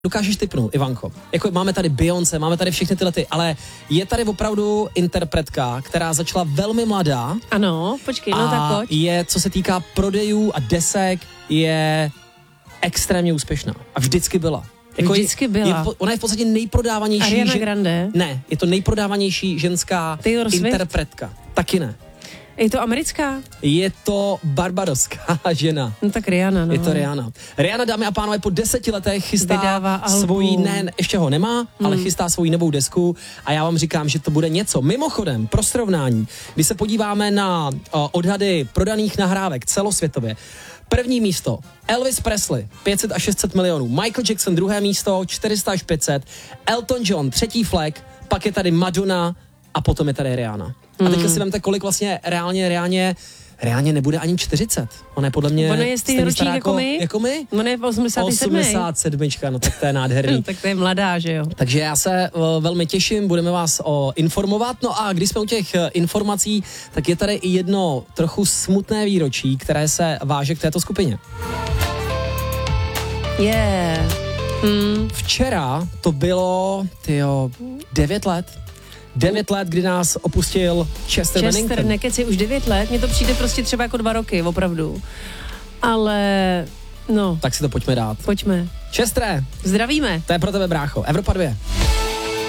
Dokážeš tipnout, Ivanko. Jako máme tady Beyoncé, máme tady všechny tyhle ale je tady opravdu interpretka, která začala velmi mladá. Ano, počkej, no tak pojď. Je, co se týká prodejů a desek, je extrémně úspěšná. A vždycky byla. Jako vždycky byla. Ona je v podstatě nejprodávanější... Ariana Grande? Ne, je to nejprodávanější ženská interpretka. Taky ne. Je to americká? Je to barbadoská žena. No tak Rihanna, no. Je to Rihanna. Rihanna, dámy a pánové, po 10 letech chystá svoji, ještě ho nemá, ale chystá svoji novou desku a já vám říkám, že to bude něco. Mimochodem, pro srovnání, když se podíváme na odhady prodaných nahrávek celosvětově, první místo Elvis Presley, 500 až 600 milionů, Michael Jackson druhé místo, 400 až 500, Elton John třetí flag, pak je tady Madonna a potom je tady Rihanna. A teďka si vemte, kolik vlastně reálně nebude ani 40. Ona je podle mě... Ona je stejný ročník jako my? Jako my? Ona je 87. 87, no tak to je nádherný. Tak to je mladá, že jo? Takže já se velmi těším, budeme vás informovat. No a když jsme u těch informací, tak je tady i jedno trochu smutné výročí, které se váže k této skupině. Včera to bylo, 9 let. 9 let, kdy nás opustil Chester Bennington. Chester, nekeci, už 9 let, mně to přijde prostě třeba jako 2 roky, opravdu. Ale, no. Tak si to pojďme dát. Pojďme. Chestere. Zdravíme. To je pro tebe, brácho. Evropa 2.